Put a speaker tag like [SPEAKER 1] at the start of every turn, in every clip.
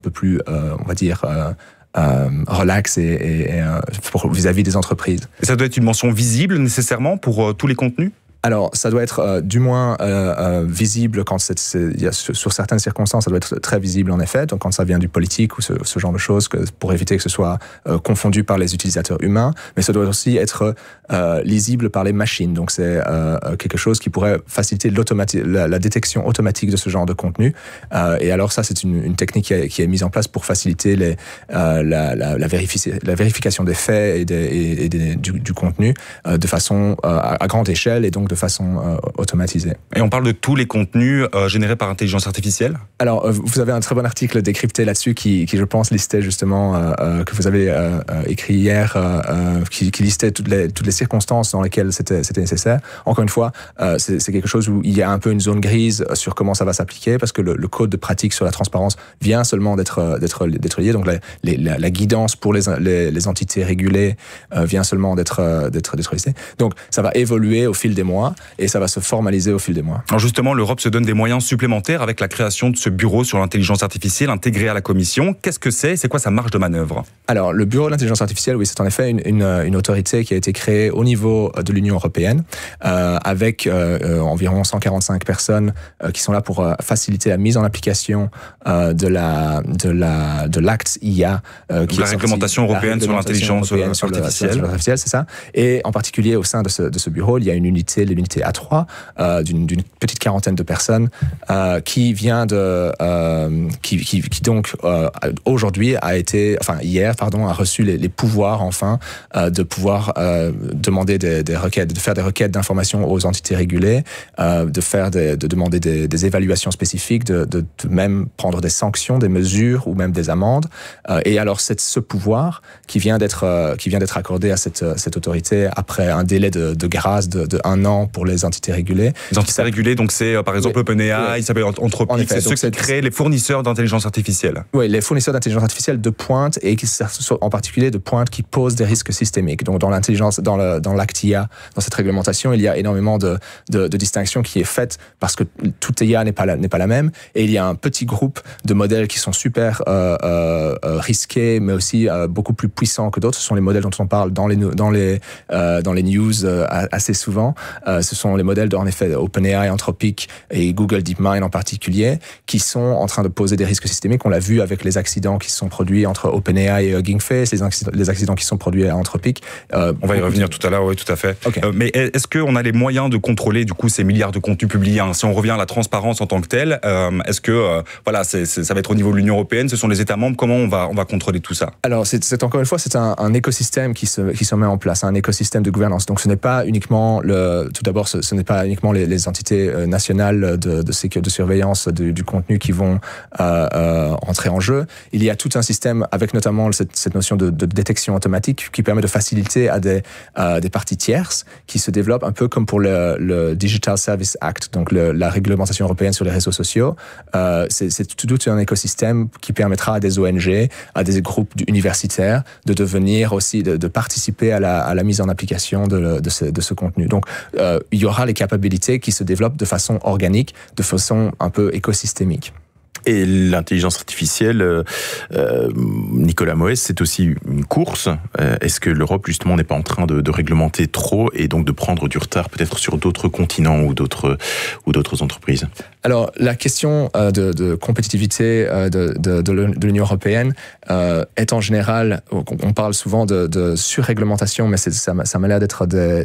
[SPEAKER 1] peu plus, on va dire, relax et vis-à-vis des entreprises.
[SPEAKER 2] Et ça doit être une mention visible nécessairement pour tous les contenus ?
[SPEAKER 1] Alors, ça doit être du moins visible quand sur certaines circonstances, ça doit être très visible en effet. Donc, quand ça vient du politique ou ce genre de choses, pour éviter que ce soit confondu par les utilisateurs humains. Mais ça doit aussi être lisible par les machines. Donc, c'est quelque chose qui pourrait faciliter la détection automatique de ce genre de contenu. Et alors, ça, c'est une technique qui est mise en place pour faciliter la vérification des faits et du contenu de façon à grande échelle et donc de façon automatisée.
[SPEAKER 2] Et on parle de tous les contenus générés par intelligence artificielle ?
[SPEAKER 1] Alors, vous avez un très bon article décrypté là-dessus qui je pense, listait justement, que vous avez écrit hier, qui listait toutes les circonstances dans lesquelles c'était nécessaire. Encore une fois, c'est quelque chose où il y a un peu une zone grise sur comment ça va s'appliquer, parce que le code de pratique sur la transparence vient seulement d'être lié. Donc, la guidance pour les entités régulées vient seulement d'être listée. Donc, ça va évoluer au fil des mois et ça va se formaliser au fil des mois.
[SPEAKER 2] Alors justement, l'Europe se donne des moyens supplémentaires avec la création de ce bureau sur l'intelligence artificielle intégré à la Commission. Qu'est-ce que c'est ? C'est quoi sa marge de manœuvre ?
[SPEAKER 1] Alors, le bureau de l'intelligence artificielle, oui, c'est en effet une autorité qui a été créée au niveau de l'Union européenne avec environ 145 personnes qui sont là pour faciliter la mise en application de l'acte IA.
[SPEAKER 2] Qui la réglementation européenne sur l'intelligence artificielle.
[SPEAKER 1] C'est ça. Et en particulier, au sein de ce bureau, il y a une unité, l'unité A3, d'une petite quarantaine de personnes qui vient qui donc aujourd'hui hier, a reçu les pouvoirs enfin de pouvoir demander des requêtes, de faire des requêtes d'informations aux entités régulées, de demander des évaluations spécifiques, de même prendre des sanctions, des mesures ou même des amendes. Et alors c'est ce pouvoir qui vient d'être accordé à cette autorité après un délai de grâce de 1 an pour les entités régulées.
[SPEAKER 2] Les entités régulées, donc c'est par exemple OpenAI, il s'appelle Anthropic, c'est ceux qui créent les fournisseurs d'intelligence artificielle.
[SPEAKER 1] Oui, les fournisseurs d'intelligence artificielle de pointe et en particulier de pointe qui posent des risques systémiques. Donc dans l'acte IA, dans cette réglementation, il y a énormément de distinctions qui est faite parce que toute IA n'est pas la même, et il y a un petit groupe de modèles qui sont super risqués, mais aussi beaucoup plus puissants que d'autres. Ce sont les modèles dont on parle dans les news assez souvent. Ce sont les modèles en effet OpenAI, Anthropic et Google DeepMind en particulier, qui sont en train de poser des risques systémiques. On l'a vu avec les accidents qui se sont produits entre OpenAI et Hugging Face, les accidents qui sont produits à Anthropic.
[SPEAKER 2] On va y revenir tout à l'heure, oui, tout à fait. Okay. Mais est-ce qu'on a les moyens de contrôler du coup ces milliards de contenus publiés, Si on revient à la transparence en tant que telle, est-ce que ça va être au niveau de l'Union européenne, ce sont les États membres, comment on va contrôler tout ça ?
[SPEAKER 1] Alors c'est encore une fois, c'est un écosystème qui se met en place, un écosystème de gouvernance. Donc ce n'est pas uniquement ce n'est pas uniquement les entités nationales de surveillance du contenu qui vont entrer en jeu. Il y a tout un système avec notamment cette notion de détection automatique qui permet de faciliter à des parties tierces qui se développent un peu comme pour le Digital Service Act, donc la réglementation européenne sur les réseaux sociaux. C'est tout un écosystème qui permettra à des ONG, à des groupes universitaires de devenir aussi, de participer à la mise en application de ce contenu. Donc, il y aura les capacités qui se développent de façon organique, de façon un peu écosystémique.
[SPEAKER 3] Et l'intelligence artificielle, Nicolas Moës, c'est aussi une course. Est-ce que l'Europe, justement, n'est pas en train de réglementer trop et donc de prendre du retard peut-être sur d'autres continents ou d'autres entreprises ?
[SPEAKER 1] Alors, la question de compétitivité de l'Union européenne est en général, on parle souvent de surréglementation, mais ça m'a l'air d'être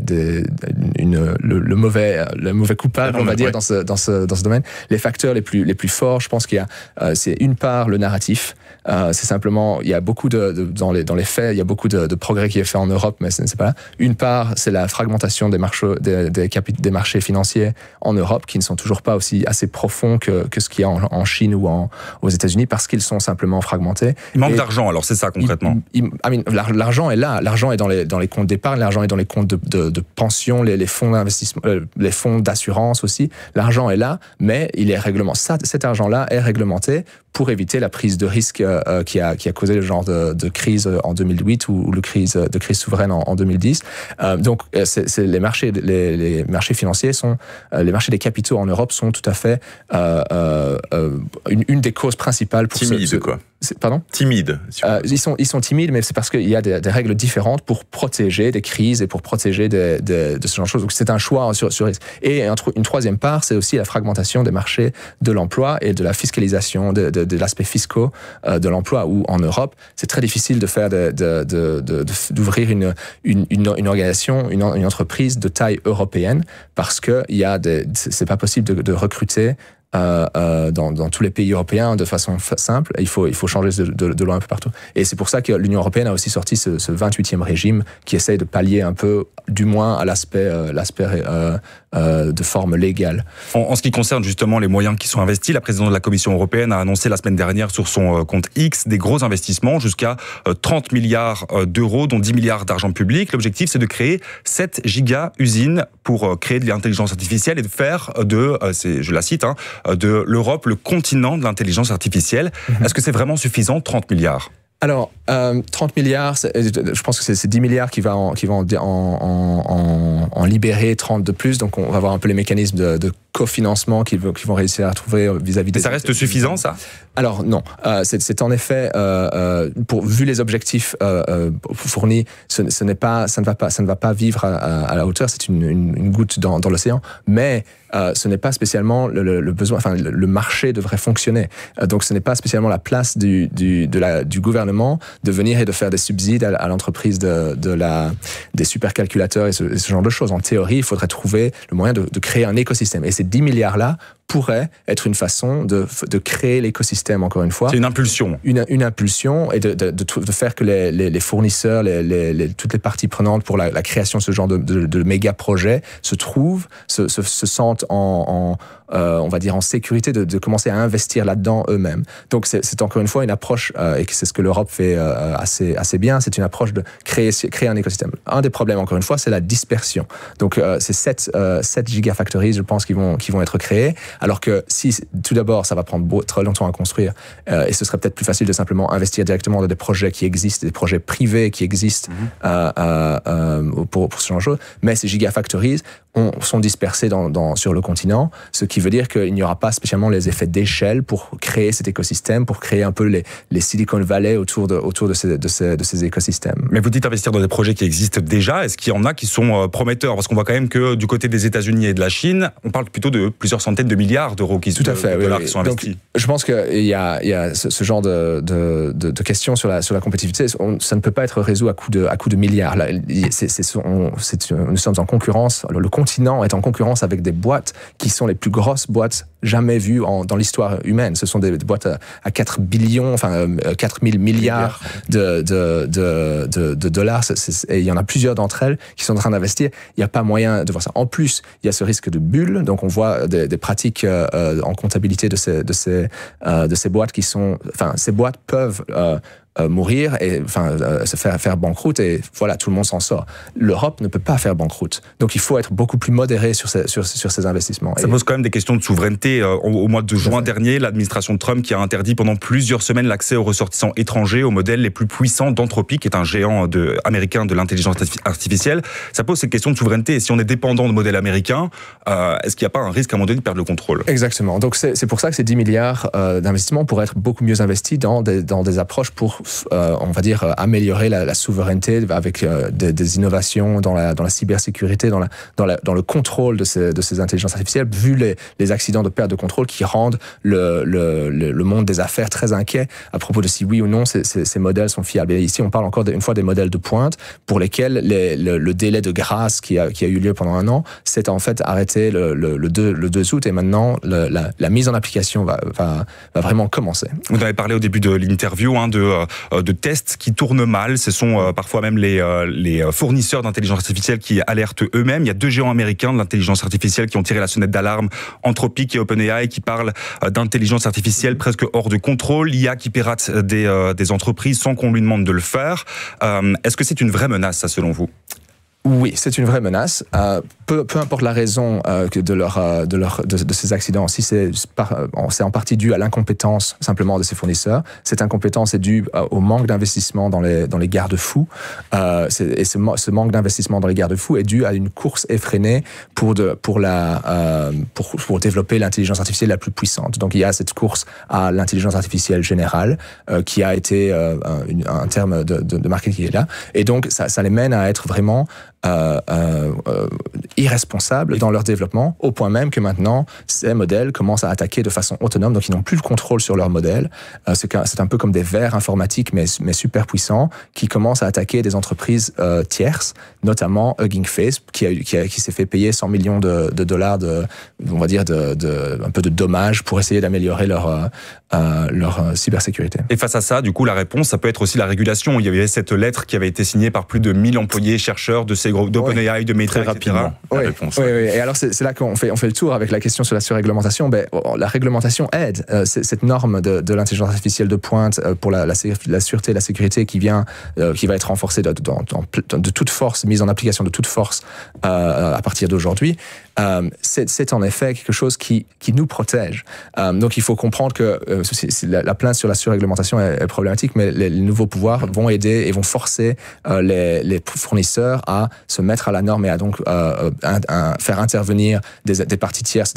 [SPEAKER 1] le mauvais coupable, on va dire, dans ce domaine. Les facteurs les plus forts, je pense qu'il y a, c'est une part le narratif. C'est simplement, il y a beaucoup dans les faits, il y a beaucoup de progrès qui est fait en Europe, mais c'est pas là. Une part, c'est la fragmentation des marchés financiers en Europe, qui ne sont toujours pas aussi assez profonds que ce qu'il y a en Chine ou aux États-Unis, parce qu'ils sont simplement fragmentés.
[SPEAKER 2] Il manque d'argent, alors c'est ça concrètement.
[SPEAKER 1] L'argent est là, l'argent est dans les comptes d'épargne, l'argent est dans les comptes de pension, les fonds d'investissement, les fonds d'assurance aussi. L'argent est là, mais il est réglementé. Cet argent-là est réglementé pour éviter la prise de risque qui a causé le genre de crise en 2008 ou de crise souveraine en 2010. Donc, les marchés financiers les marchés des capitaux en Europe sont tout à fait une des causes principales pour
[SPEAKER 3] timides, quoi.
[SPEAKER 1] Pardon ?
[SPEAKER 3] Timides.
[SPEAKER 1] Ils sont timides, mais c'est parce qu'il y a des règles différentes pour protéger des crises et pour protéger de ce genre de choses. Donc c'est un choix sur risque. Et une troisième part, c'est aussi la fragmentation des marchés de l'emploi et de la fiscalisation, de l'aspect fiscal de l'emploi, où en Europe, c'est très difficile de faire d'ouvrir une organisation, une entreprise de taille européenne, parce que c'est pas possible de recruter dans tous les pays européens de façon simple. Il faut changer de loi un peu partout. Et c'est pour ça que l'Union européenne a aussi sorti ce 28e régime qui essaye de pallier un peu, du moins, à l'aspect de forme légale.
[SPEAKER 2] En ce qui concerne justement les moyens qui sont investis, la présidente de la Commission européenne a annoncé la semaine dernière sur son compte X des gros investissements jusqu'à 30 milliards d'euros, dont 10 milliards d'argent public. L'objectif, c'est de créer 7 giga-usines pour créer de l'intelligence artificielle et de faire je la cite, de l'Europe le continent de l'intelligence artificielle. Est-ce que c'est vraiment suffisant, 30 milliards ?
[SPEAKER 1] Alors, 30 milliards, je pense que c'est 10 milliards qui vont en libérer 30 de plus. Donc, on va voir un peu les mécanismes de cofinancement qu'ils vont réussir à trouver vis-à-vis des...
[SPEAKER 2] Et ça reste suffisant, ça ?
[SPEAKER 1] Alors, non. C'est en effet, vu les objectifs fournis, ça ne va pas vivre à la hauteur. C'est une goutte dans l'océan. Mais ce n'est pas spécialement le besoin, enfin, le marché devrait fonctionner. Donc, ce n'est pas spécialement la place du gouvernement de venir et de faire des subsides à l'entreprise des supercalculateurs et ce genre de choses. En théorie, il faudrait trouver le moyen de créer un écosystème. Et ces 10 milliards-là pourrait être une façon de créer l'écosystème, encore une fois.
[SPEAKER 2] C'est une impulsion.
[SPEAKER 1] Une impulsion, et de faire que les fournisseurs, toutes les parties prenantes pour la création de ce genre de méga projets se sentent on va dire en sécurité de commencer à investir là-dedans eux-mêmes. Donc c'est encore une fois une approche, et c'est ce que l'Europe fait assez bien, c'est une approche de créer un écosystème. Un des problèmes, encore une fois, c'est la dispersion. Donc c'est 7 gigafactories, je pense, qui vont être créées. Alors que si, tout d'abord, ça va prendre très longtemps à construire, et ce serait peut-être plus facile de simplement investir directement dans des projets qui existent, des projets privés qui existent pour ce genre de choses. Mais ces gigafactories sont dispersées sur le continent, ce qui veut dire qu'il n'y aura pas spécialement les effets d'échelle pour créer cet écosystème, pour créer un peu les Silicon Valley autour de ces écosystèmes.
[SPEAKER 2] Mais vous dites investir dans des projets qui existent déjà. Est-ce qu'il y en a qui sont prometteurs ? Parce qu'on voit quand même que du côté des États-Unis et de la Chine, on parle plutôt de plusieurs centaines de milliards d'euros qui sont investis.
[SPEAKER 1] Donc, je pense qu'il y a ce genre de questions sur la compétitivité. Ça ne peut pas être résolu à coup de milliards. Là, nous sommes en concurrence. Le continent est en concurrence avec des boîtes qui sont les plus grosses boîtes jamais vues dans l'histoire humaine. Ce sont des boîtes à 4 billions, enfin 4 000 milliards de dollars. Et il y en a plusieurs d'entre elles qui sont en train d'investir. Il n'y a pas moyen de voir ça. En plus, il y a ce risque de bulle. Donc, on voit des pratiques en comptabilité de ces boîtes qui sont... Enfin, ces boîtes peuvent... mourir et se faire banqueroute, et voilà, tout le monde s'en sort. L'Europe ne peut pas faire banqueroute. Donc il faut être beaucoup plus modéré sur ces investissements.
[SPEAKER 2] Ça pose quand même des questions de souveraineté. Au mois de juin dernier, l'administration Trump qui a interdit pendant plusieurs semaines l'accès aux ressortissants étrangers aux modèles les plus puissants d'Anthropic, qui est un géant américain de l'intelligence artificielle. Ça pose cette question de souveraineté. Et si on est dépendant de modèles américains, est-ce qu'il n'y a pas un risque à un moment donné de perdre le contrôle ?
[SPEAKER 1] Exactement. Donc c'est pour ça que ces 10 milliards d'investissements pourraient être beaucoup mieux investis dans des approches pour on va dire améliorer la souveraineté avec des innovations dans la cybersécurité, dans le contrôle de ces intelligences artificielles, vu les accidents de perte de contrôle qui rendent le monde des affaires très inquiet à propos de si oui ou non ces modèles sont fiables. Et ici, on parle encore une fois des modèles de pointe pour lesquels le délai de grâce qui a eu lieu pendant un an s'est en fait arrêté le 2 août, et maintenant la mise en application va vraiment commencer.
[SPEAKER 2] Vous avez parlé au début de l'interview de tests qui tournent mal. Ce sont parfois même les fournisseurs d'intelligence artificielle qui alertent eux-mêmes. Il y a 2 géants américains de l'intelligence artificielle qui ont tiré la sonnette d'alarme, Anthropic et OpenAI, qui parlent d'intelligence artificielle presque hors de contrôle, l'IA qui pirate des entreprises sans qu'on lui demande de le faire. Est-ce que c'est une vraie menace, ça, selon vous ?
[SPEAKER 1] Oui, c'est une vraie menace. Peu importe la raison de ces accidents, si c'est en partie dû à l'incompétence simplement de ces fournisseurs. Cette incompétence est due au manque d'investissement dans les garde-fous. Et ce manque d'investissement dans les garde-fous est dû à une course effrénée pour développer l'intelligence artificielle la plus puissante. Donc il y a cette course à l'intelligence artificielle générale qui a été un terme de marketing qui est là. Et donc ça les mène à être vraiment irresponsables dans leur développement, au point même que maintenant, ces modèles commencent à attaquer de façon autonome, donc ils n'ont plus le contrôle sur leur modèle. C'est un peu comme des vers informatiques, mais super puissants, qui commencent à attaquer des entreprises tierces, notamment Hugging Face, qui s'est fait payer 100 millions de dollars on va dire, un peu de dommages pour essayer d'améliorer leur cybersécurité.
[SPEAKER 2] Et face à ça, du coup, la réponse, ça peut être aussi la régulation. Il y avait cette lettre qui avait été signée par plus de 1000 employés, chercheurs de ces groupes d'OpenAI, de Meta, etc.
[SPEAKER 1] Oui. Et alors, c'est là qu'on fait le tour avec la question sur la surréglementation. La réglementation aide. Cette norme de l'intelligence artificielle de pointe pour la sûreté et la sécurité qui va être renforcée de toute force, mise en application de toute force à partir d'aujourd'hui. C'est en effet quelque chose qui nous protège. Donc il faut comprendre que la plainte sur la surréglementation est problématique, mais les nouveaux pouvoirs vont aider et vont forcer les fournisseurs à se mettre à la norme et à donc faire intervenir des parties tierces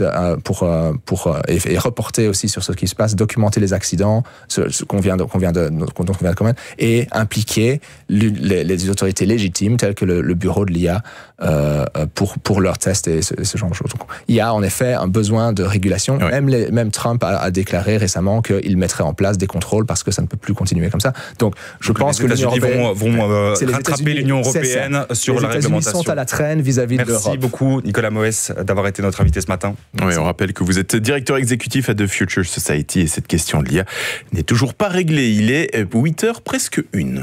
[SPEAKER 1] et reporter aussi sur ce qui se passe, documenter les accidents, ce qu'on vient de commettre, et impliquer les autorités légitimes telles que le bureau de l'IA pour leurs tests et ce genre de choses. Donc, il y a en effet un besoin de régulation. Oui. Même Trump a déclaré récemment qu'il mettrait en place des contrôles parce que ça ne peut plus continuer comme ça. Donc je pense que les États-Unis
[SPEAKER 2] vont rattraper l'Union européenne sur la réglementation.
[SPEAKER 1] Les États-Unis sont à la traîne vis-à-vis de l'Europe.
[SPEAKER 2] Merci beaucoup Nicolas Moès d'avoir été notre invité ce matin.
[SPEAKER 3] Oui, on rappelle que vous êtes directeur exécutif à The Future Society et cette question de l'IA n'est toujours pas réglée. Il est 8h presque 1.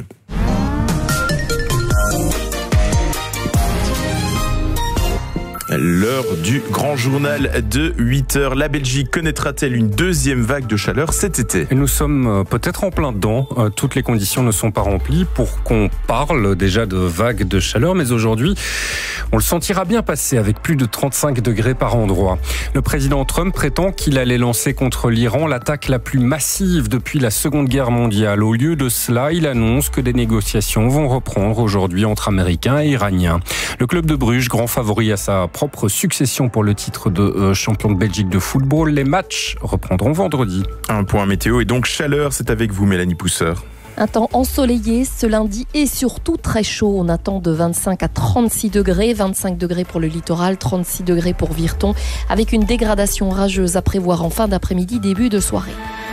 [SPEAKER 3] L'heure du grand journal de 8h. La Belgique connaîtra-t-elle une deuxième vague de chaleur cet été ?
[SPEAKER 4] Nous sommes peut-être en plein dedans. Toutes les conditions ne sont pas remplies pour qu'on parle déjà de vague de chaleur. Mais aujourd'hui, on le sentira bien passer avec plus de 35 degrés par endroit. Le président Trump prétend qu'il allait lancer contre l'Iran l'attaque la plus massive depuis la Seconde Guerre mondiale. Au lieu de cela, il annonce que des négociations vont reprendre aujourd'hui entre Américains et Iraniens. Le club de Bruges, grand favori à sa propre succession pour le titre de champion de Belgique de football. Les matchs reprendront vendredi.
[SPEAKER 3] Un point météo et donc chaleur, c'est avec vous Mélanie Pousseur.
[SPEAKER 5] Un temps ensoleillé ce lundi et surtout très chaud. On attend de 25 à 36 degrés, 25 degrés pour le littoral, 36 degrés pour Virton, avec une dégradation rageuse à prévoir en fin d'après-midi, début de soirée.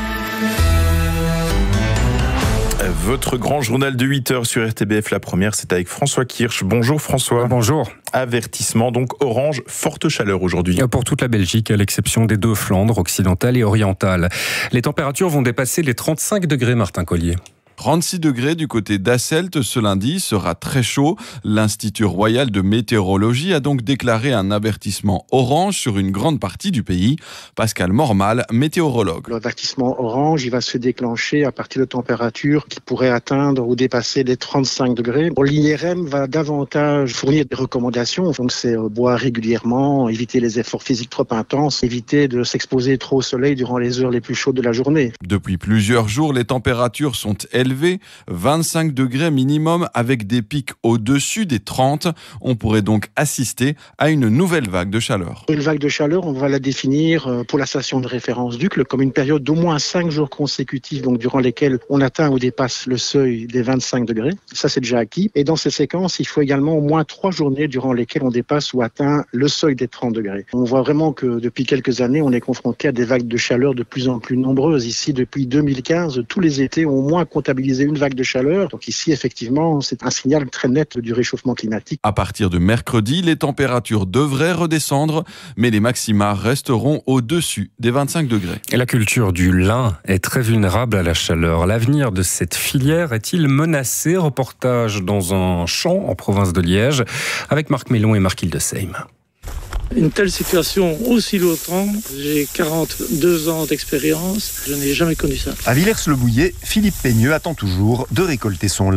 [SPEAKER 3] Votre grand journal de 8h sur RTBF, la première, c'est avec François Kirsch. Bonjour François.
[SPEAKER 4] Bonjour.
[SPEAKER 3] Avertissement, donc orange, forte chaleur aujourd'hui.
[SPEAKER 4] Pour toute la Belgique, à l'exception des deux Flandres, occidentale et orientale. Les températures vont dépasser les 35 degrés, Martin Collier.
[SPEAKER 6] 36 degrés du côté d'Asselt ce lundi, sera très chaud. L'Institut royal de météorologie a donc déclaré un avertissement orange sur une grande partie du pays. Pascal Mormal, météorologue.
[SPEAKER 7] L'avertissement orange, il va se déclencher à partir de températures qui pourraient atteindre ou dépasser les 35 degrés. L'IRM va davantage fournir des recommandations. Donc c'est boire régulièrement, éviter les efforts physiques trop intenses, éviter de s'exposer trop au soleil durant les heures les plus chaudes de la journée.
[SPEAKER 6] Depuis plusieurs jours, les températures sont élevées, 25 degrés minimum avec des pics au-dessus des 30. On pourrait donc assister à une nouvelle vague de chaleur.
[SPEAKER 7] Une vague de chaleur, on va la définir pour la station de référence d'Uccle comme une période d'au moins 5 jours consécutifs, donc durant lesquels on atteint ou dépasse le seuil des 25 degrés. Ça, c'est déjà acquis. Et dans cette séquence, il faut également au moins 3 journées durant lesquelles on dépasse ou atteint le seuil des 30 degrés. On voit vraiment que depuis quelques années, on est confronté à des vagues de chaleur de plus en plus nombreuses. Ici, depuis 2015, tous les étés, on au moins comptabilisé une vague de chaleur. Donc ici, effectivement, c'est un signal très net du réchauffement climatique.
[SPEAKER 6] À partir de mercredi, les températures devraient redescendre, mais les maxima resteront au-dessus des 25 degrés.
[SPEAKER 4] Et la culture du lin est très vulnérable à la chaleur. L'avenir de cette filière est-il menacé ? Reportage dans un champ en province de Liège avec Marc Mélon et Marc Hildesheim.
[SPEAKER 8] Une telle situation aussi longtemps, j'ai 42 ans d'expérience, je n'ai jamais connu ça.
[SPEAKER 9] À Villers-le-Bouillet, Philippe Peigneux attend toujours de récolter son lin.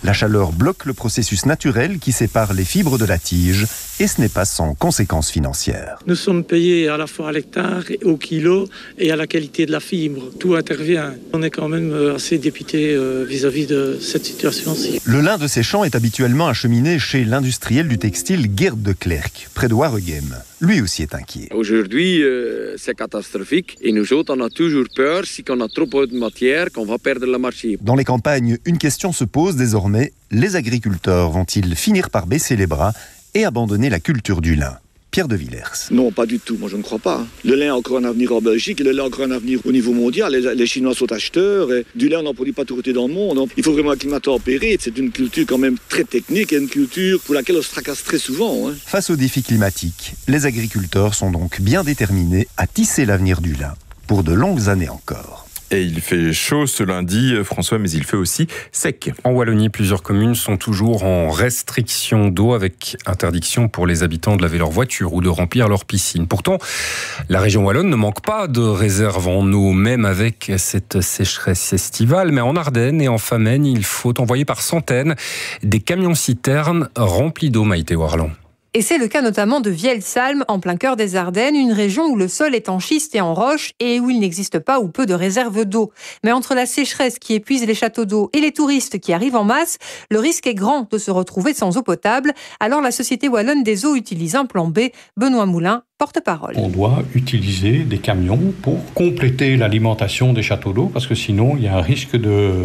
[SPEAKER 9] La chaleur bloque le processus naturel qui sépare les fibres de la tige et ce n'est pas sans conséquences financières.
[SPEAKER 8] Nous sommes payés à la fois à l'hectare, au kilo et à la qualité de la fibre. Tout intervient. On est quand même assez dépité vis-à-vis de cette situation-ci.
[SPEAKER 9] Le lin de ces champs est habituellement acheminé chez l'industriel du textile Geert de Klerk, près de Waregem. Lui aussi est inquiet.
[SPEAKER 10] Aujourd'hui, c'est catastrophique. Et nous autres, on a toujours peur, si on a trop de matière, qu'on va perdre le marché.
[SPEAKER 9] Dans les campagnes, une question se pose désormais. Les agriculteurs vont-ils finir par baisser les bras et abandonner la culture du lin? Pierre de Villers.
[SPEAKER 11] Non, pas du tout. Moi, je ne crois pas. Le lin a encore un avenir en Belgique, le lin a encore un avenir au niveau mondial. Les Chinois sont acheteurs. Et du lin, on n'en produit pas tout côté dans le monde. Donc, il faut vraiment un climat tempéré. C'est une culture quand même très technique et une culture pour laquelle on se tracasse très souvent.
[SPEAKER 9] Face aux défis climatiques, les agriculteurs sont donc bien déterminés à tisser l'avenir du lin pour de longues années encore.
[SPEAKER 3] Et il fait chaud ce lundi, François, mais il fait aussi sec.
[SPEAKER 4] En Wallonie, plusieurs communes sont toujours en restriction d'eau avec interdiction pour les habitants de laver leur voiture ou de remplir leur piscine. Pourtant, la région wallonne ne manque pas de réserves en eau, même avec cette sécheresse estivale. Mais en Ardennes et en Famenne, il faut envoyer par centaines des camions-citernes remplis d'eau, Maïté Warland.
[SPEAKER 12] Et c'est le cas notamment de Vielsalm, en plein cœur des Ardennes, une région où le sol est en schiste et en roche et où il n'existe pas ou peu de réserves d'eau. Mais entre la sécheresse qui épuise les châteaux d'eau et les touristes qui arrivent en masse, le risque est grand de se retrouver sans eau potable. Alors la Société Wallonne des Eaux utilise un plan B. Benoît Moulin, porte-parole.
[SPEAKER 13] On doit utiliser des camions pour compléter l'alimentation des châteaux d'eau parce que sinon il y a un risque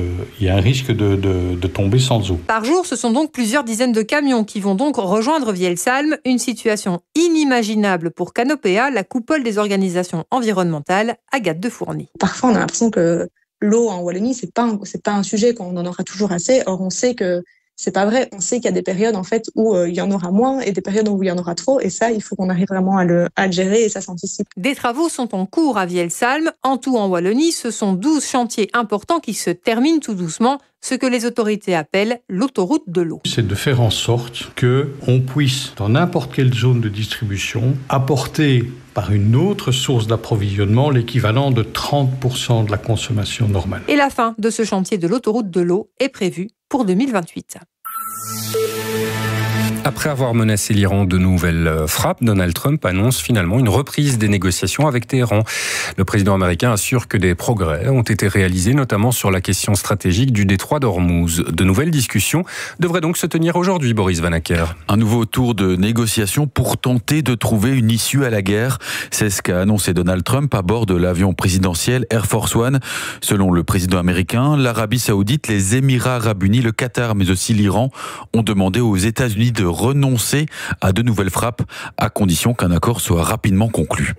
[SPEAKER 13] de tomber sans eau.
[SPEAKER 12] Par jour, ce sont donc plusieurs dizaines de camions qui vont donc rejoindre Vielsalm, une situation inimaginable pour Canopea, la coupole des organisations environnementales, Agathe de Fourny.
[SPEAKER 14] Parfois, on a l'impression que l'eau en Wallonie, c'est pas un sujet qu'on en aura toujours assez. Or, on sait que c'est pas vrai. On sait qu'il y a des périodes en fait où il y en aura moins et des périodes où il y en aura trop. Et ça, il faut qu'on arrive vraiment à le gérer et ça s'anticipe.
[SPEAKER 12] Des travaux sont en cours à Vielsalm. En tout, en Wallonie, ce sont 12 chantiers importants qui se terminent tout doucement, ce que les autorités appellent l'autoroute de l'eau.
[SPEAKER 13] C'est de faire en sorte qu'on puisse, dans n'importe quelle zone de distribution, apporter par une autre source d'approvisionnement l'équivalent de 30% de la consommation normale.
[SPEAKER 12] Et la fin de ce chantier de l'autoroute de l'eau est prévue pour 2028.
[SPEAKER 4] Après avoir menacé l'Iran de nouvelles frappes, Donald Trump annonce finalement une reprise des négociations avec Téhéran. Le président américain assure que des progrès ont été réalisés, notamment sur la question stratégique du détroit d'Ormuz. De nouvelles discussions devraient donc se tenir aujourd'hui, Boris Vanacker.
[SPEAKER 15] Un nouveau tour de négociations pour tenter de trouver une issue à la guerre. C'est ce qu'a annoncé Donald Trump à bord de l'avion présidentiel Air Force One. Selon le président américain, l'Arabie Saoudite, les Émirats Arabes Unis, le Qatar, mais aussi l'Iran ont demandé aux États-Unis de renoncer à de nouvelles frappes, à condition qu'un accord soit rapidement conclu.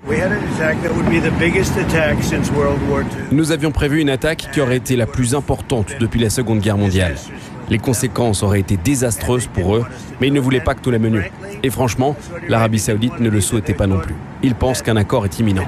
[SPEAKER 16] Nous avions prévu une attaque qui aurait été la plus importante depuis la Seconde Guerre mondiale. Les conséquences auraient été désastreuses pour eux, mais ils ne voulaient pas que tout la menue. Et franchement, l'Arabie Saoudite ne le souhaitait pas non plus. Ils pensent qu'un accord est imminent.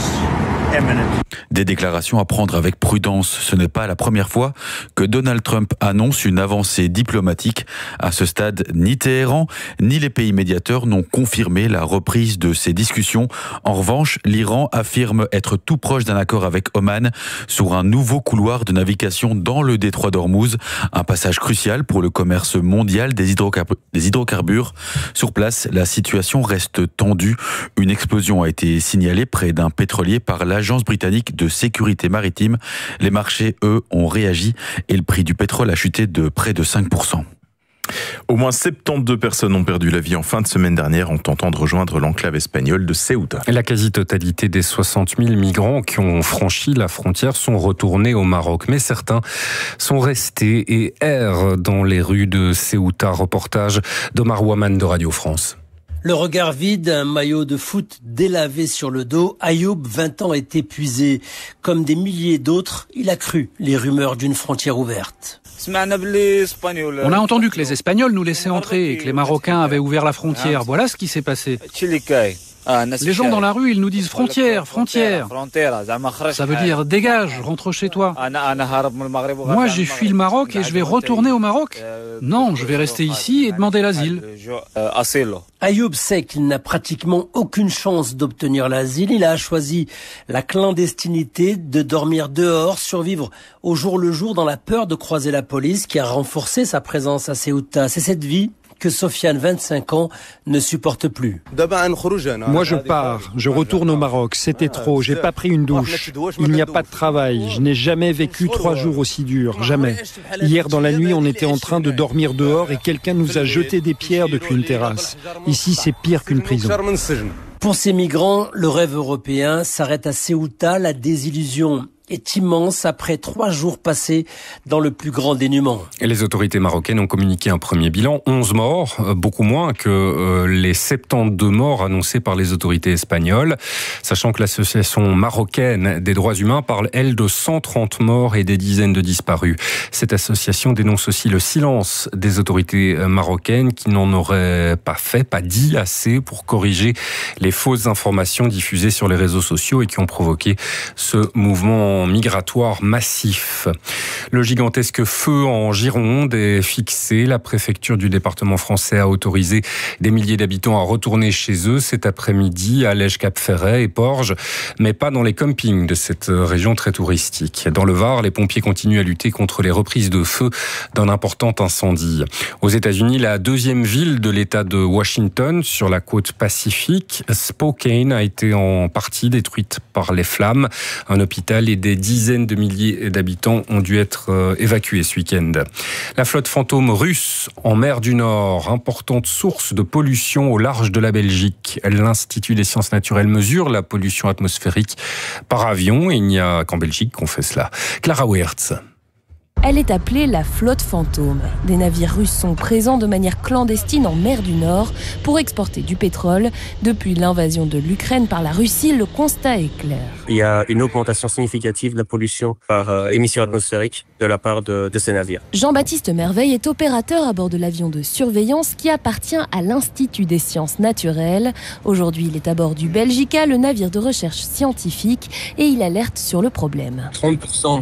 [SPEAKER 15] Des déclarations à prendre avec prudence. Ce n'est pas la première fois que Donald Trump annonce une avancée diplomatique. À ce stade, ni Téhéran, ni les pays médiateurs n'ont confirmé la reprise de ces discussions. En revanche, l'Iran affirme être tout proche d'un accord avec Oman sur un nouveau couloir de navigation dans le détroit d'Ormuz. Un passage crucial pour le commerce mondial des hydrocarbures. Sur place, la situation reste tendue. Une explosion a été signalée près d'un pétrolier par l'Agence britannique de sécurité maritime. Les marchés, eux, ont réagi et le prix du pétrole a chuté de près de 5%.
[SPEAKER 3] Au moins 72 personnes ont perdu la vie en fin de semaine dernière en tentant de rejoindre l'enclave espagnole de Ceuta.
[SPEAKER 4] La quasi-totalité des 60 000 migrants qui ont franchi la frontière sont retournés au Maroc. Mais certains sont restés et errent dans les rues de Ceuta. Reportage d'Omar Ouaman de Radio France.
[SPEAKER 17] Le regard vide, un maillot de foot délavé sur le dos, Ayoub, 20 ans, est épuisé. Comme des milliers d'autres, il a cru les rumeurs d'une frontière ouverte.
[SPEAKER 18] On a entendu que les Espagnols nous laissaient entrer et que les Marocains avaient ouvert la frontière. Voilà ce qui s'est passé.
[SPEAKER 19] Les gens dans la rue, ils nous disent frontière, frontière. Ça veut dire dégage, rentre chez toi. Moi, j'ai fui le Maroc et je vais retourner au Maroc. Non, je vais rester ici et demander l'asile.
[SPEAKER 17] Ayoub sait qu'il n'a pratiquement aucune chance d'obtenir l'asile. Il a choisi la clandestinité, de dormir dehors, survivre au jour le jour dans la peur de croiser la police qui a renforcé sa présence à Ceuta. C'est cette vie que Sofiane, 25 ans, ne supporte plus.
[SPEAKER 20] Moi je pars, je retourne au Maroc, c'était trop, j'ai pas pris une douche. Il n'y a pas de travail, je n'ai jamais vécu 3 jours aussi durs, jamais. Hier dans la nuit, on était en train de dormir dehors et quelqu'un nous a jeté des pierres depuis une terrasse. Ici c'est pire qu'une prison.
[SPEAKER 17] Pour ces migrants, le rêve européen s'arrête à Ceuta, la désillusion est immense après 3 jours passés dans le plus grand dénuement.
[SPEAKER 4] Et les autorités marocaines ont communiqué un premier bilan, 11 morts, beaucoup moins que les 72 morts annoncés par les autorités espagnoles, sachant que l'association marocaine des droits humains parle, elle, de 130 morts et des dizaines de disparus. Cette association dénonce aussi le silence des autorités marocaines qui n'en auraient pas dit assez pour corriger les fausses informations diffusées sur les réseaux sociaux et qui ont provoqué ce mouvement migratoire massif. Le gigantesque feu en Gironde est fixé. La préfecture du département français a autorisé des milliers d'habitants à retourner chez eux cet après-midi à Lège, Cap-Ferret et Porges, mais pas dans les campings de cette région très touristique. Dans le Var, les pompiers continuent à lutter contre les reprises de feu d'un important incendie. Aux États-Unis, la deuxième ville de l'État de Washington, sur la côte pacifique, Spokane, a été en partie détruite par les flammes. Un hôpital et des dizaines de milliers d'habitants ont dû être évacués ce week-end. La flotte fantôme russe en mer du Nord, importante source de pollution au large de la Belgique. L'Institut des sciences naturelles mesure la pollution atmosphérique par avion et il n'y a qu'en Belgique qu'on fait cela. Clara Weertz.
[SPEAKER 5] Elle est appelée la flotte fantôme. Des navires russes sont présents de manière clandestine en mer du Nord pour exporter du pétrole. Depuis l'invasion de l'Ukraine par la Russie, le constat est clair.
[SPEAKER 21] Il y a une augmentation significative de la pollution par émission atmosphérique de la part de ces navires.
[SPEAKER 5] Jean-Baptiste Merveille est opérateur à bord de l'avion de surveillance qui appartient à l'Institut des sciences naturelles. Aujourd'hui, il est à bord du Belgica, le navire de recherche scientifique, et il alerte sur le problème.
[SPEAKER 21] 30%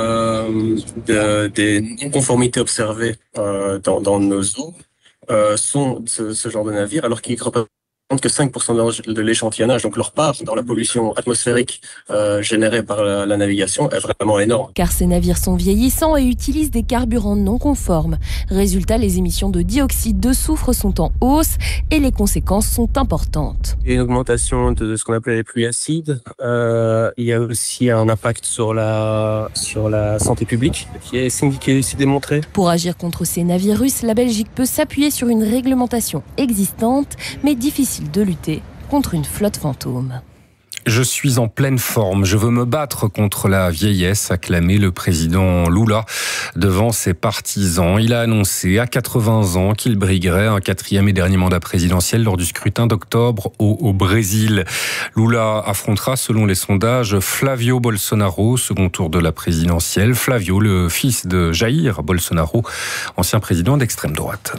[SPEAKER 21] des non-conformités observées dans nos eaux sont ce genre de navires, alors qu'ils représentent que 5% de l'échantillonnage, donc leur part dans la pollution atmosphérique générée par la navigation est vraiment énorme.
[SPEAKER 5] Car ces navires sont vieillissants et utilisent des carburants non conformes. Résultat, les émissions de dioxyde de soufre sont en hausse et les conséquences sont importantes.
[SPEAKER 21] Il y a une augmentation de ce qu'on appelle les pluies acides. Il y a aussi un impact sur la santé publique qui est aussi démontré.
[SPEAKER 5] Pour agir contre ces navires russes, la Belgique peut s'appuyer sur une réglementation existante, mais difficile de lutter contre une flotte fantôme.
[SPEAKER 4] Je suis en pleine forme, je veux me battre contre la vieillesse, a clamé le président Lula devant ses partisans. Il a annoncé à 80 ans qu'il briguerait un 4e et dernier mandat présidentiel lors du scrutin d'octobre au Brésil. Lula affrontera, selon les sondages, Flavio Bolsonaro, second tour de la présidentielle. Flavio, le fils de Jair Bolsonaro, ancien président d'extrême droite.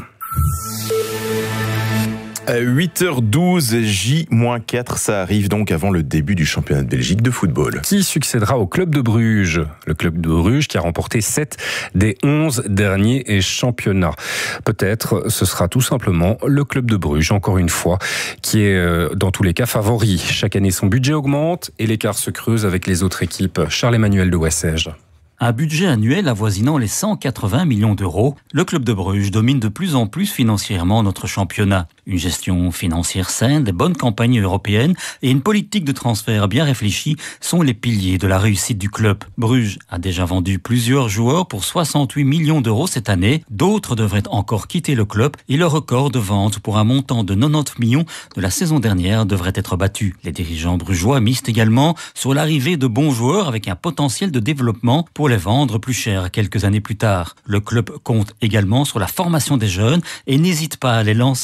[SPEAKER 3] 8h12, J-4, ça arrive donc avant le début du championnat de Belgique de football.
[SPEAKER 4] Qui succédera au Club de Bruges ? Le Club de Bruges qui a remporté 7 des 11 derniers championnats. Peut-être ce sera tout simplement le Club de Bruges, encore une fois, qui est dans tous les cas favori. Chaque année, son budget augmente et l'écart se creuse avec les autres équipes. Charles-Emmanuel de Wessèges.
[SPEAKER 22] Un budget annuel avoisinant les 180 millions d'euros, le Club de Bruges domine de plus en plus financièrement notre championnat. Une gestion financière saine, des bonnes campagnes européennes et une politique de transfert bien réfléchie sont les piliers de la réussite du club. Bruges a déjà vendu plusieurs joueurs pour 68 millions d'euros cette année. D'autres devraient encore quitter le club et le record de vente pour un montant de 90 millions de la saison dernière devrait être battu. Les dirigeants brugeois misent également sur l'arrivée de bons joueurs avec un potentiel de développement pour les vendre plus cher quelques années plus tard. Le club compte également sur la formation des jeunes et n'hésite pas à les lancer dans le bain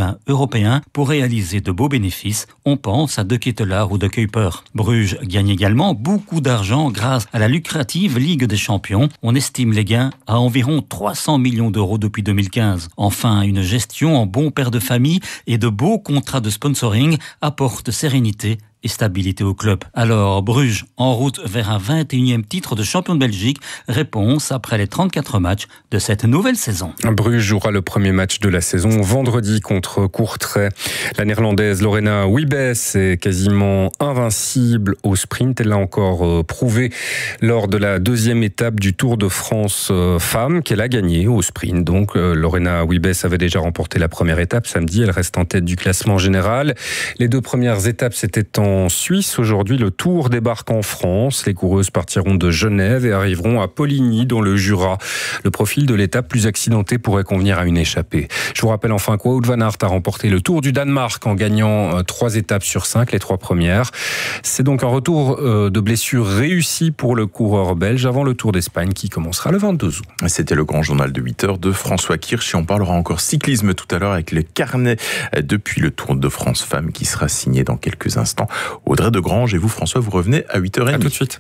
[SPEAKER 22] urbain européen pour réaliser de beaux bénéfices. On pense à De Ketelaar ou De Kuiper. Bruges gagne également beaucoup d'argent grâce à la lucrative Ligue des Champions. On estime les gains à environ 300 millions d'euros depuis 2015. Enfin, une gestion en bon père de famille et de beaux contrats de sponsoring apportent sérénité et stabilité au club. Alors, Bruges, en route vers un 21e titre de champion de Belgique. Réponse après les 34 matchs de cette nouvelle saison.
[SPEAKER 4] Bruges jouera le premier match de la saison vendredi contre Courtrai. La néerlandaise Lorena Wiebes est quasiment invincible au sprint. Elle l'a encore prouvé lors de la deuxième étape du Tour de France femmes qu'elle a gagné au sprint. Donc, Lorena Wiebes avait déjà remporté la première étape samedi. Elle reste en tête du classement général. Les deux premières étapes, c'était en Suisse. Aujourd'hui, le Tour débarque en France. Les coureuses partiront de Genève et arriveront à Poligny, dans le Jura. Le profil de l'étape plus accidentée pourrait convenir à une échappée. Je vous rappelle enfin que Wout van Aert a remporté le Tour du Danemark en gagnant 3 étapes sur 5, les 3 premières. C'est donc un retour de blessure réussi pour le coureur belge avant le Tour d'Espagne qui commencera le 22 août.
[SPEAKER 3] C'était le grand journal de 8h de François Kirsch. Et on parlera encore cyclisme tout à l'heure avec le carnet depuis le Tour de France Femmes qui sera signé dans quelques instants. Audrey Degrange et vous, François, vous revenez à 8h30.
[SPEAKER 4] À tout de suite.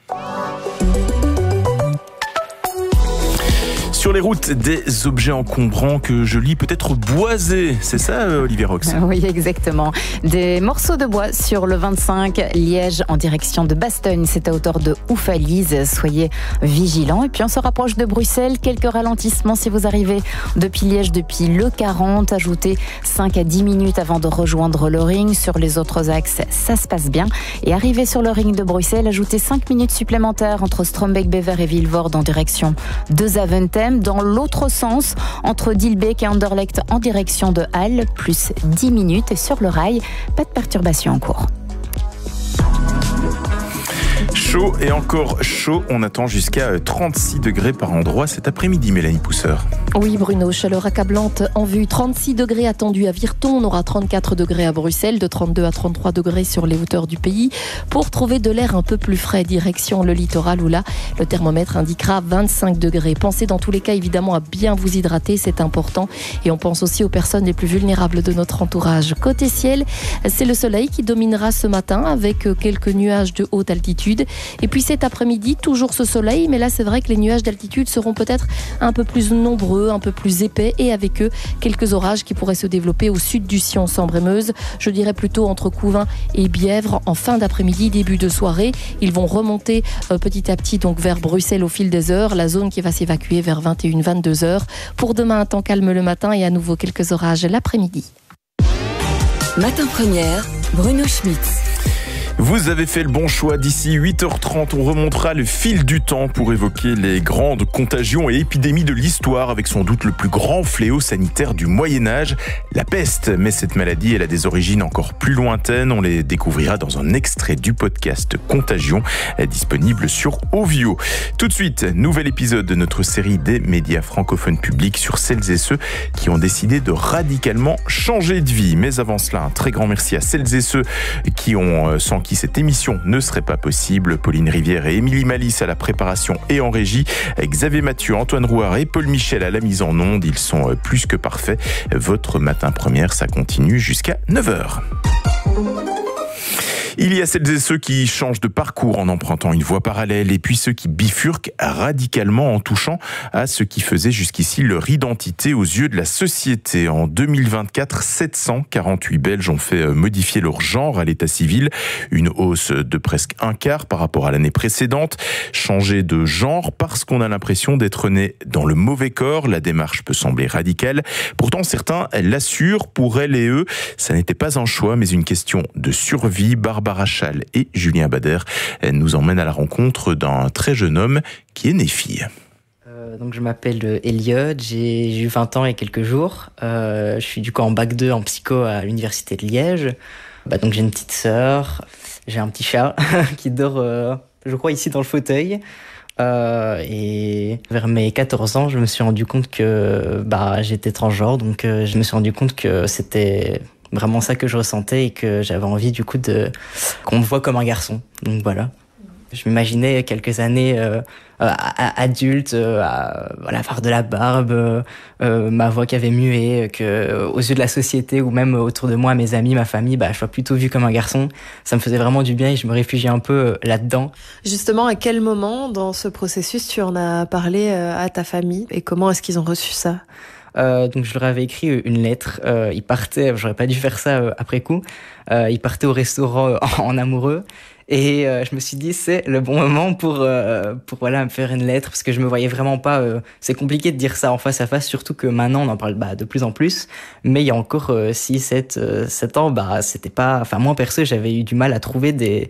[SPEAKER 3] Sur les routes, des objets encombrants que je lis peut-être boisés. C'est ça, Olivier Rox?
[SPEAKER 1] Oui, exactement. Des morceaux de bois sur le 25 Liège en direction de Bastogne. C'est à hauteur de Oufalise. Soyez vigilants. Et puis on se rapproche de Bruxelles. Quelques ralentissements si vous arrivez depuis Liège, depuis le 40. Ajoutez 5 à 10 minutes avant de rejoindre le ring. Sur les autres axes, ça se passe bien. Et arrivé sur le ring de Bruxelles, ajoutez 5 minutes supplémentaires entre Strombeek-Bever et Vilvoorde en direction de Zaventem. Dans l'autre sens, entre Dilbeek et Anderlecht en direction de Halle, plus 10 minutes. Et sur le rail, pas de perturbation en cours.
[SPEAKER 3] Chaud et encore chaud, on attend jusqu'à 36 degrés par endroit cet après-midi, Mélanie Pousseur.
[SPEAKER 5] Oui Bruno, chaleur accablante en vue, 36 degrés attendus à Virton, on aura 34 degrés à Bruxelles, de 32 à 33 degrés sur les hauteurs du pays, pour trouver de l'air un peu plus frais, direction le littoral où là, le thermomètre indiquera 25 degrés. Pensez dans tous les cas évidemment à bien vous hydrater, c'est important, et on pense aussi aux personnes les plus vulnérables de notre entourage. Côté ciel, c'est le soleil qui dominera ce matin avec quelques nuages de haute altitude. Et puis cet après-midi, toujours ce soleil, mais là c'est vrai que les nuages d'altitude seront peut-être un peu plus nombreux, un peu plus épais, et avec eux quelques orages qui pourraient se développer au sud du Sion, Sambre-et-Meuse, je dirais plutôt entre Couvin et Bièvre en fin d'après-midi, début de soirée. Ils vont remonter petit à petit donc vers Bruxelles au fil des heures, la zone qui va s'évacuer vers 21-22 heures. Pour demain, un temps calme le matin et à nouveau quelques orages l'après-midi.
[SPEAKER 2] Matin Première, Bruno Schmitz.
[SPEAKER 3] Vous avez fait le bon choix. D'ici 8h30, on remontera le fil du temps pour évoquer les grandes contagions et épidémies de l'histoire avec sans doute le plus grand fléau sanitaire du Moyen-Âge, la peste. Mais cette maladie, elle a des origines encore plus lointaines. On les découvrira dans un extrait du podcast Contagion, disponible sur Ovio. Tout de suite, nouvel épisode de notre série des médias francophones publics sur celles et ceux qui ont décidé de radicalement changer de vie. Mais avant cela, un très grand merci à celles et ceux qui ont sans qui cette émission ne serait pas possible. Pauline Rivière et Émilie Malice à la préparation et en régie. Xavier Mathieu, Antoine Rouard et Paul Michel à la mise en onde. Ils sont plus que parfaits. Votre matin première, ça continue jusqu'à 9h. Il y a celles et ceux qui changent de parcours en empruntant une voie parallèle et puis ceux qui bifurquent radicalement en touchant à ce qui faisait jusqu'ici leur identité aux yeux de la société. En 2024, 748 Belges ont fait modifier leur genre à l'état civil, une hausse de presque un quart par rapport à l'année précédente. Changer de genre parce qu'on a l'impression d'être né dans le mauvais corps, la démarche peut sembler radicale. Pourtant, certains l'assurent, pour elles et eux, ça n'était pas un choix mais une question de survie. Barbara Chal et Julien Bader nous emmènent à la rencontre d'un très jeune homme qui est né fille.
[SPEAKER 23] Donc je m'appelle Elliot, j'ai eu 20 ans et quelques jours. Je suis du coup en bac 2 en psycho à l'université de Liège. Donc j'ai une petite sœur, j'ai un petit chat qui dort, je crois, ici dans le fauteuil. Et vers mes 14 ans, je me suis rendu compte que j'étais transgenre. Donc je me suis rendu compte que c'était vraiment ça que je ressentais et que j'avais envie du coup qu'on me voie comme un garçon. Donc voilà. Je m'imaginais quelques années adulte, voilà, faire de la barbe, ma voix qui avait mué, que aux yeux de la société ou même autour de moi, mes amis, ma famille, je sois plutôt vu comme un garçon. Ça me faisait vraiment du bien et je me réfugiais un peu là-dedans.
[SPEAKER 5] Justement, à quel moment dans ce processus tu en as parlé à ta famille et comment est-ce qu'ils ont reçu ça?
[SPEAKER 23] Donc je leur avais écrit une lettre. Ils partaient, j'aurais pas dû faire ça après coup. Ils partaient au restaurant en amoureux. Et je me suis dit, c'est le bon moment pour voilà, me faire une lettre, parce que je me voyais vraiment pas... c'est compliqué de dire ça en face à face, surtout que maintenant, on en parle de plus en plus. Mais il y a encore 6, 7 ans, c'était pas... Enfin, moi, perso, j'avais eu du mal à trouver des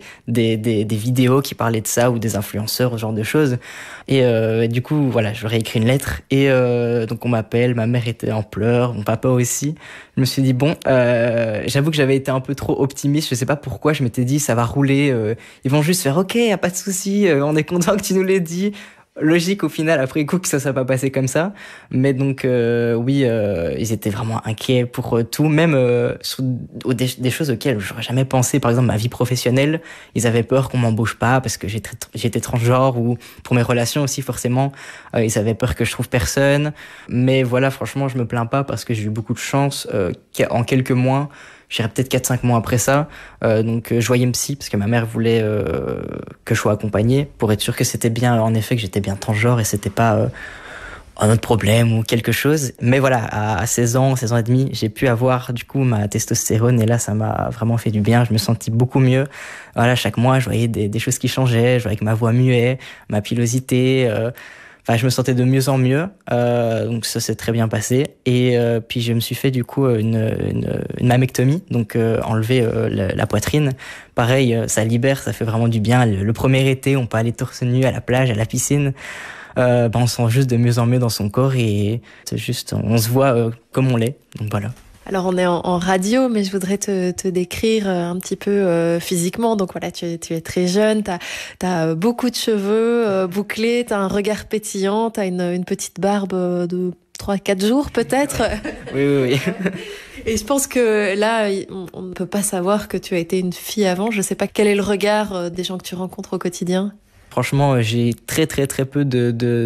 [SPEAKER 23] vidéos qui parlaient de ça, ou des influenceurs, ce genre de choses. Et du coup, voilà, je leur ai écrit une lettre. Et donc, on m'appelle, ma mère était en pleurs, mon papa aussi. Je me suis dit, bon, j'avoue que j'avais été un peu trop optimiste. Je sais pas pourquoi, je m'étais dit, ça va rouler... ils vont juste faire ok, y a pas de souci, on est content que tu nous l'aies dit. Logique au final après coup que ça soit pas passé comme ça, mais donc oui, ils étaient vraiment inquiets pour tout, même sur des choses auxquelles j'aurais jamais pensé. Par exemple, ma vie professionnelle, ils avaient peur qu'on m'embauche pas parce que j'étais transgenre, ou pour mes relations aussi forcément, ils avaient peur que je trouve personne. Mais voilà, franchement, je me plains pas parce que j'ai eu beaucoup de chance. En quelques mois, j'irais peut-être 4-5 mois après ça, donc je voyais une psy parce que ma mère voulait que je sois accompagné pour être sûr que c'était bien, en effet, que j'étais bien transgenre et c'était pas un autre problème ou quelque chose. Mais voilà, à 16 ans et demi, j'ai pu avoir du coup ma testostérone et là, ça m'a vraiment fait du bien. Je me sentis beaucoup mieux. Voilà, chaque mois, je voyais des choses qui changeaient. Je voyais que ma voix muait, ma pilosité... Enfin, je me sentais de mieux en mieux, donc ça s'est très bien passé. Et puis je me suis fait du coup une mammectomie, donc enlever la poitrine. Pareil, ça libère, ça fait vraiment du bien. Le premier été, on peut aller torse nu à la plage, à la piscine. On se sent juste de mieux en mieux dans son corps et c'est juste, on se voit comme on l'est. Donc voilà.
[SPEAKER 5] Alors on est en radio, mais je voudrais te décrire un petit peu physiquement. Donc voilà, tu es très jeune, t'as beaucoup de cheveux bouclés, t'as un regard pétillant, t'as une petite barbe de 3-4 jours peut-être.
[SPEAKER 23] Oui.
[SPEAKER 5] Et je pense que là, on ne peut pas savoir que tu as été une fille avant. Je sais pas quel est le regard des gens que tu rencontres au quotidien.
[SPEAKER 23] Franchement, j'ai très peu de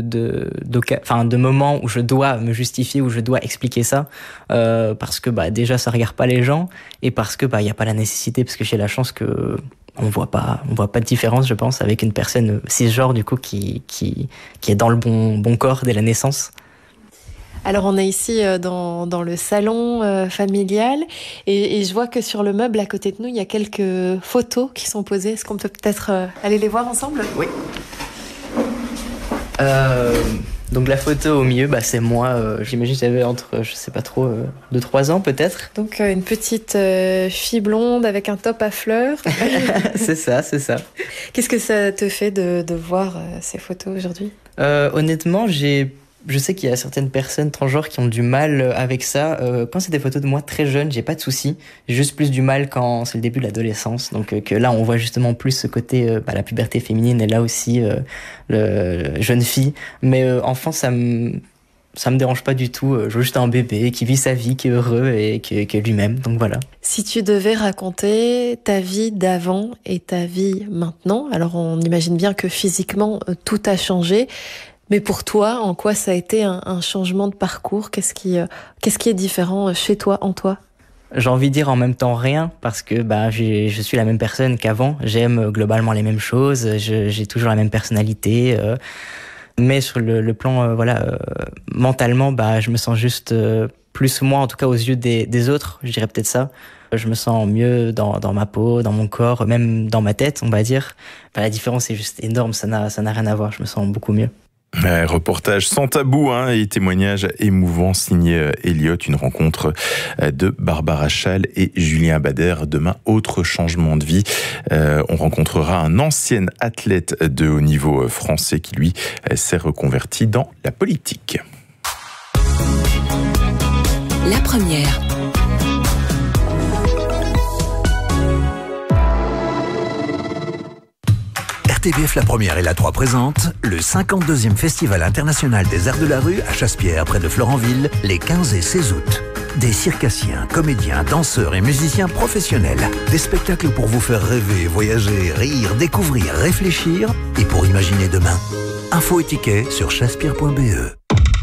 [SPEAKER 23] moments où je dois me justifier, où je dois expliquer ça, parce que déjà ça regarde pas les gens et parce que y a pas la nécessité, parce que j'ai la chance que on voit pas de différence, je pense, avec une personne cisgenre du coup qui est dans le bon corps dès la naissance.
[SPEAKER 5] Alors on est ici dans le salon familial et je vois que sur le meuble à côté de nous, il y a quelques photos qui sont posées. Est-ce qu'on peut peut-être aller les voir ensemble ?
[SPEAKER 23] Oui. Donc la photo au milieu, c'est moi. J'imagine que j'avais entre, je sais pas trop, 2-3 ans peut-être.
[SPEAKER 5] Donc une petite fille blonde avec un top à fleurs.
[SPEAKER 23] C'est ça.
[SPEAKER 5] Qu'est-ce que ça te fait de voir ces photos aujourd'hui ?
[SPEAKER 23] Honnêtement, je sais qu'il y a certaines personnes transgenres qui ont du mal avec ça. Quand c'est des photos de moi très jeune, j'ai pas de souci. J'ai juste plus du mal quand c'est le début de l'adolescence. Donc que là, on voit justement plus ce côté, la puberté féminine et là aussi le jeune fille. Mais enfant, ça me dérange pas du tout. Je vois juste un bébé qui vit sa vie, qui est heureux et qui est lui-même. Donc voilà.
[SPEAKER 5] Si tu devais raconter ta vie d'avant et ta vie maintenant, alors on imagine bien que physiquement tout a changé. Mais pour toi, en quoi ça a été un changement de parcours ? Qu'est-ce qui est différent chez toi, en toi ?
[SPEAKER 23] J'ai envie de dire en même temps rien, parce que je suis la même personne qu'avant. J'aime globalement les mêmes choses, j'ai toujours la même personnalité. Mais sur le plan mentalement, je me sens juste plus moi, en tout cas aux yeux des autres, je dirais peut-être ça. Je me sens mieux dans ma peau, dans mon corps, même dans ma tête, on va dire. La différence est juste énorme, ça n'a rien à voir, je me sens beaucoup mieux.
[SPEAKER 3] Reportage sans tabou et témoignage émouvant signé Elliot, une rencontre de Barbara Schall et Julien Bader. Demain, autre changement de vie. On rencontrera un ancien athlète de haut niveau français qui, lui, s'est reconverti dans la politique.
[SPEAKER 2] La première.
[SPEAKER 6] RTBF La Première et La 3 présentent le 52e Festival international des arts de la rue à Chassepierre, près de Florenville, les 15 et 16 août. des circassiens, comédiens, danseurs et musiciens professionnels. Des spectacles pour vous faire rêver, voyager, rire, découvrir, réfléchir et pour imaginer demain. Infos et tickets sur shakespeare.be.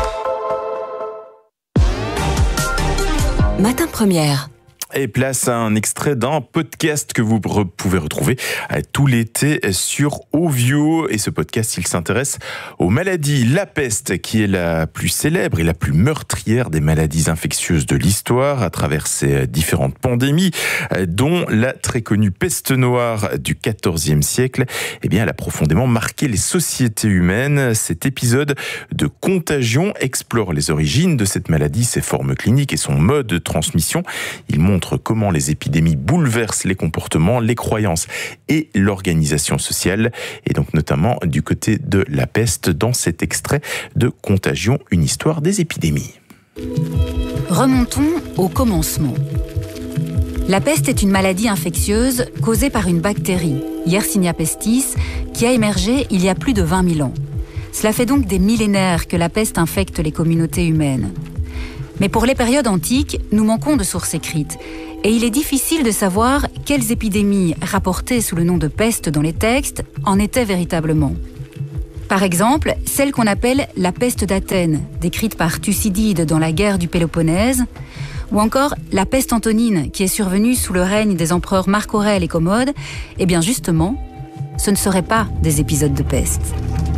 [SPEAKER 2] Matin Première.
[SPEAKER 3] Et place à un extrait d'un podcast que vous pouvez retrouver tout l'été sur Ovio. Et ce podcast, il s'intéresse aux maladies. La peste, qui est la plus célèbre et la plus meurtrière des maladies infectieuses de l'histoire à travers ces différentes pandémies, dont la très connue peste noire du XIVe siècle. Eh bien, elle a profondément marqué les sociétés humaines. Cet épisode de Contagion explore les origines de cette maladie, ses formes cliniques et son mode de transmission. Il montre comment les épidémies bouleversent les comportements, les croyances et l'organisation sociale, et donc notamment du côté de la peste dans cet extrait de Contagion, une histoire des épidémies.
[SPEAKER 7] Remontons au commencement. La peste est une maladie infectieuse causée par une bactérie, Yersinia pestis, qui a émergé il y a plus de 20 000 ans. Cela fait donc des millénaires que la peste infecte les communautés humaines. Mais pour les périodes antiques, nous manquons de sources écrites. Et il est difficile de savoir quelles épidémies rapportées sous le nom de peste dans les textes en étaient véritablement. Par exemple, celle qu'on appelle la peste d'Athènes, décrite par Thucydide dans la guerre du Péloponnèse, ou encore la peste antonine, qui est survenue sous le règne des empereurs Marc Aurèle et Commode, eh bien justement, ce ne seraient pas des épisodes de peste.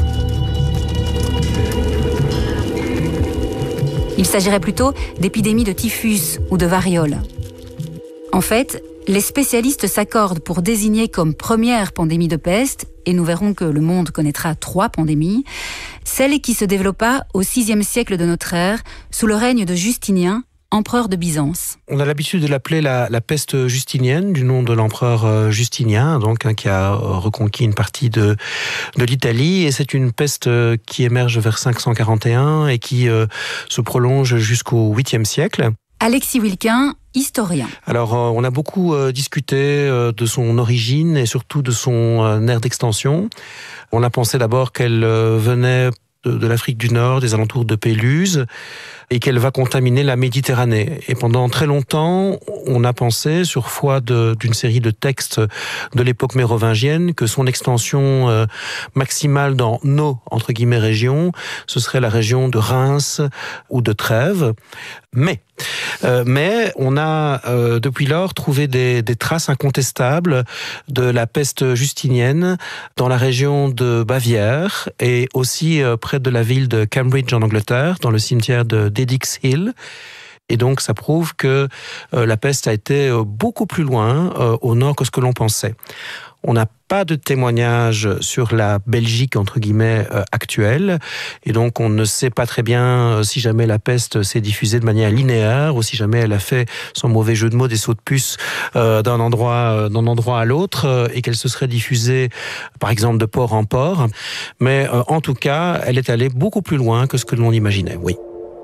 [SPEAKER 7] Il s'agirait plutôt d'épidémies de typhus ou de variole. En fait, les spécialistes s'accordent pour désigner comme première pandémie de peste, et nous verrons que le monde connaîtra 3 pandémies, celle qui se développa au VIe siècle de notre ère, sous le règne de Justinien, empereur de Byzance.
[SPEAKER 8] On a l'habitude de l'appeler la peste justinienne, du nom de l'empereur Justinien, qui a reconquis une partie de l'Italie. Et c'est une peste qui émerge vers 541 et qui se prolonge jusqu'au 8e siècle.
[SPEAKER 7] Alexis Wilquin, historien.
[SPEAKER 8] Alors, on a beaucoup discuté de son origine et surtout de son aire d'extension. On a pensé d'abord qu'elle venait de l'Afrique du Nord, des alentours de Péluse, et qu'elle va contaminer la Méditerranée. Et pendant très longtemps, on a pensé, sur foi d'une série de textes de l'époque mérovingienne, que son extension maximale dans nos, entre guillemets, régions, ce serait la région de Reims ou de Trèves. Mais on a depuis lors trouvé des traces incontestables de la peste justinienne dans la région de Bavière et aussi près de la ville de Cambridge en Angleterre, dans le cimetière de Dedix Hill. Et donc ça prouve que la peste a été beaucoup plus loin au nord que ce que l'on pensait. On n'a pas de témoignages sur la Belgique, entre guillemets, actuelle. Et donc, on ne sait pas très bien si jamais la peste s'est diffusée de manière linéaire ou si jamais elle a fait, sans mauvais jeu de mots, des sauts de puce d'un endroit à l'autre et qu'elle se serait diffusée, par exemple, de port en port. Mais en tout cas, elle est allée beaucoup plus loin que ce que l'on imaginait, oui.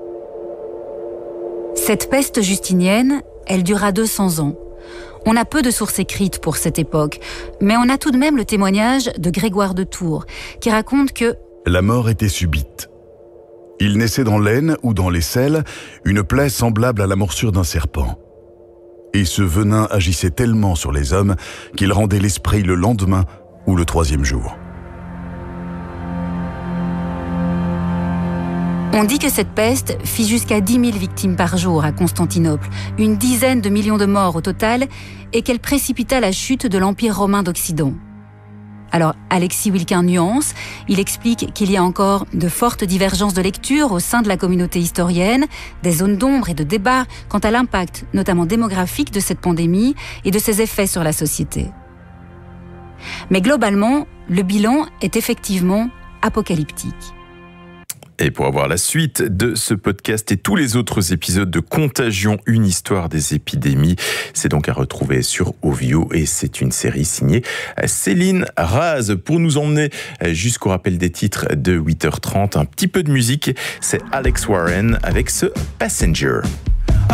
[SPEAKER 7] Cette peste justinienne, elle dura 200 ans. On a peu de sources écrites pour cette époque, mais on a tout de même le témoignage de Grégoire de Tours, qui raconte que
[SPEAKER 10] la mort était subite. Il naissait dans l'aine ou dans l'aisselle une plaie semblable à la morsure d'un serpent. Et ce venin agissait tellement sur les hommes qu'il rendait l'esprit le lendemain ou le 3e jour.
[SPEAKER 7] On dit que cette peste fit jusqu'à 10 000 victimes par jour à Constantinople, une dizaine de millions de morts au total, et qu'elle précipita la chute de l'Empire romain d'Occident. Alors, Alexis Wilquin nuance, il explique qu'il y a encore de fortes divergences de lecture au sein de la communauté historienne, des zones d'ombre et de débat quant à l'impact, notamment démographique, de cette pandémie et de ses effets sur la société. Mais globalement, le bilan est effectivement apocalyptique.
[SPEAKER 3] Et pour avoir la suite de ce podcast et tous les autres épisodes de Contagion, une histoire des épidémies, c'est donc à retrouver sur Ovio et c'est une série signée Céline Raz. Pour nous emmener jusqu'au rappel des titres de 8h30, un petit peu de musique, c'est Alex Warren avec ce Passenger.